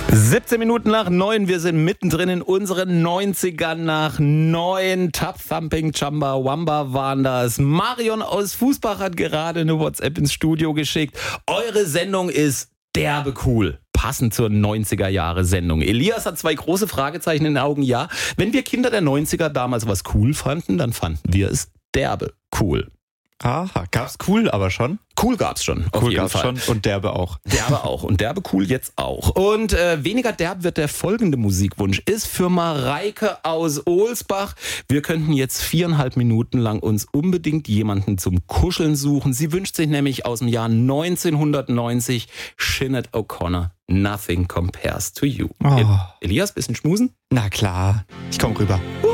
17 Minuten nach 9, wir sind mittendrin in unseren 90ern nach 9. Tub Thumping Chamba Wamba waren das. Marion aus Fußbach hat gerade eine WhatsApp ins Studio geschickt. Eure Sendung ist derbe cool. Passend zur 90er-Jahre-Sendung. Elias hat 2 große Fragezeichen in den Augen. Ja, wenn wir Kinder der 90er damals was cool fanden, dann fanden wir es derbe cool. Aha, gab's cool aber schon? Cool gab's schon, auf Cool jeden gab's Fall. schon und derbe auch. Derbe auch und derbe cool jetzt auch. Und weniger derb wird der folgende Musikwunsch. Ist für Mareike aus Ohlsbach. Wir könnten jetzt 4,5 Minuten lang uns unbedingt jemanden zum Kuscheln suchen. Sie wünscht sich nämlich aus dem Jahr 1990 Sinead O'Connor. Nothing compares to you. Oh. Elias, bisschen schmusen? Na klar, ich komm rüber.